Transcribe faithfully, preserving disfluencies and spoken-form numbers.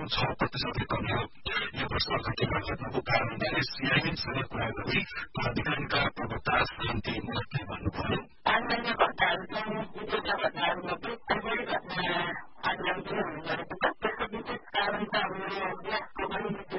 छ प्रतिशतले कमी हो। यो प्रश्न घटेमा घट्नुको कारण बारे सीआईएमसँग कुरा गर्दै प्राधिकरणका प्रवक्ता शान्ति मोहनले भन्नुभयो, सामान्य घटनाहरू चाहिँ विशेष घटनाहरूमध्ये कसरी घटना आन्दोलन हुने गरेको छ, त्यसको विशेष कारण त हामीले ग्यासको पनि